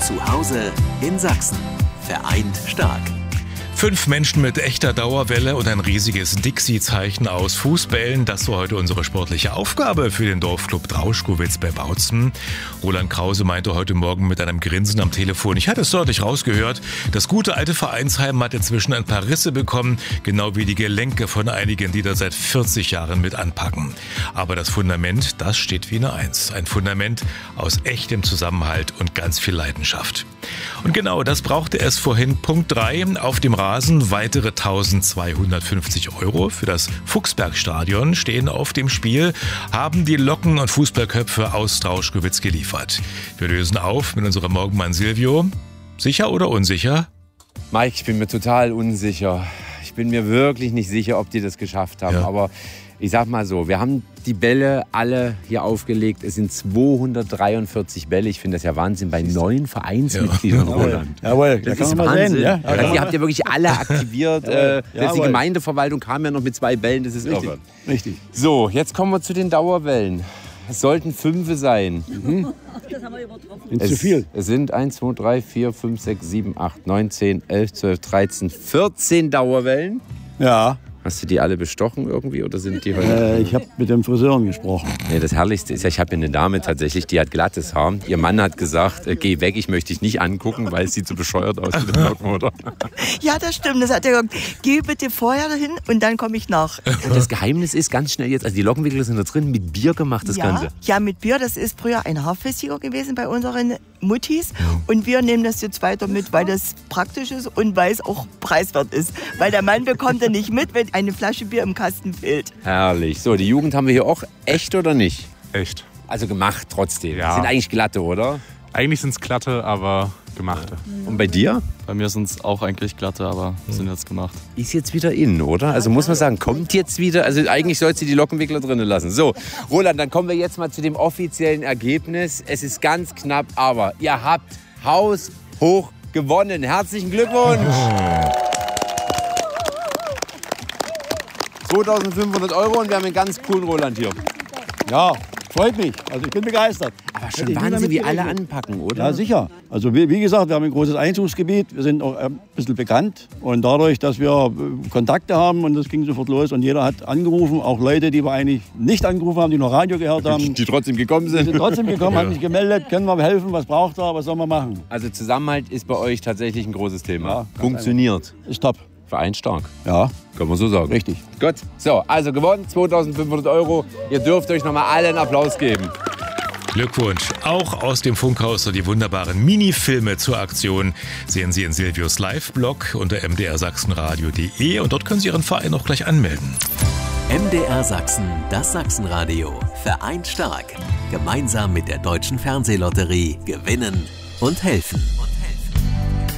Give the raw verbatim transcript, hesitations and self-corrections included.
Zu Hause in Sachsen. Vereint stark. Fünf Menschen mit echter Dauerwelle und ein riesiges Dixie-Zeichen aus Fußbällen. Das war heute unsere sportliche Aufgabe für den Dorfclub Drauschkowitz bei Bautzen. Roland Krause meinte heute Morgen mit einem Grinsen am Telefon: Ich hatte es deutlich rausgehört. Das gute alte Vereinsheim hat inzwischen ein paar Risse bekommen, genau wie die Gelenke von einigen, die da seit vierzig Jahren mit anpacken. Aber das Fundament, das steht wie eine Eins. Ein Fundament aus echtem Zusammenhalt und ganz viel Leidenschaft. Und genau das brauchte es vorhin. Punkt drei auf dem Rasen. Weitere eintausendzweihundertfünfzig Euro für das Fuchsbergstadion stehen auf dem Spiel, haben die Locken und Fußballköpfe aus Drauschkowitz geliefert. Wir lösen auf mit unserem Morgenmann Silvio. Sicher oder unsicher? Mike, ich bin mir total unsicher. Ich bin mir wirklich nicht sicher, ob die das geschafft haben. Ja. Aber ich sag mal so, wir haben die Bälle alle hier aufgelegt. Es sind zweihundertdreiundvierzig Bälle. Ich finde das ja Wahnsinn bei neun Vereinsmitgliedern. Ja. Roland. Jawohl, das da ist kann man Wahnsinn. sehen, ja? Ja, ja. Ihr habt ja wirklich alle aktiviert. äh, die Gemeindeverwaltung kam ja noch mit zwei Bällen. Das ist richtig. irre. Richtig. So, jetzt kommen wir zu den Dauerwellen. Es sollten fünfe sein. Mhm. Das haben wir übertroffen. Sind zu viel. Es sind eins, zwei, drei, vier, fünf, sechs, sieben, acht, neun, zehn, elf, zwölf, dreizehn, vierzehn Dauerwellen. Ja. Hast du die alle bestochen irgendwie oder sind die heute? Äh, ich habe mit dem Friseur gesprochen. Nee, das Herrlichste ist ja, ich habe hier eine Dame tatsächlich, die hat glattes Haar. Ihr Mann hat gesagt, äh, geh weg, ich möchte dich nicht angucken, weil es sieht so bescheuert aus mit den Locken, oder? Ja, das stimmt. Das hat er gesagt. Geh bitte vorher dahin und dann komme ich nach. Und das Geheimnis ist ganz schnell jetzt, also die Lockenwickler sind da drin, mit Bier gemacht das ja, Ganze. Ja, mit Bier. Das ist früher ein Haarfestiger gewesen bei unseren Muttis. Und wir nehmen das jetzt weiter mit, weil das praktisch ist und weil es auch preiswert ist. Weil der Mann bekommt ja nicht mit, wenn eine Flasche Bier im Kasten fehlt. Herrlich. So, die Jugend haben wir hier auch. Echt oder nicht? Echt. Also gemacht trotzdem. Ja. Sind eigentlich glatte, oder? Eigentlich sind es glatte, aber gemachte. Und bei dir? Bei mir sind es auch eigentlich glatte, aber sind jetzt gemacht. Ist jetzt wieder in, oder? Also muss man sagen, kommt jetzt wieder. Also eigentlich sollst du die Lockenwickler drinnen lassen. So, Roland, dann kommen wir jetzt mal zu dem offiziellen Ergebnis. Es ist ganz knapp, aber ihr habt haushoch gewonnen. Herzlichen Glückwunsch! zweitausendfünfhundert Euro und wir haben einen ganz coolen Roland hier. Ja, freut mich. Also ich bin begeistert. Aber schon Wahnsinn, wie alle anpacken, oder? Ja, sicher. Also wie, wie gesagt, wir haben ein großes Einzugsgebiet. Wir sind auch ein bisschen bekannt. Und dadurch, dass wir Kontakte haben, und das ging sofort los, und jeder hat angerufen, auch Leute, die wir eigentlich nicht angerufen haben, die noch Radio gehört haben. Die trotzdem gekommen sind. Die sind trotzdem gekommen, haben sich gemeldet, können wir helfen, was braucht er, was soll man machen. Also Zusammenhalt ist bei euch tatsächlich ein großes Thema. Ja, funktioniert. Einfach. Ist top. Verein stark. Ja. Kann man so sagen. Richtig. Gut. So, also gewonnen, zweitausendfünfhundert Euro. Ihr dürft euch nochmal alle einen Applaus geben. Glückwunsch. Auch aus dem Funkhaus und die wunderbaren Minifilme zur Aktion sehen Sie in Silvios Live-Blog unter m d r sachsenradio punkt de und dort können Sie Ihren Verein auch gleich anmelden. M D R Sachsen, das Sachsenradio. Vereint stark. Gemeinsam mit der Deutschen Fernsehlotterie gewinnen und helfen.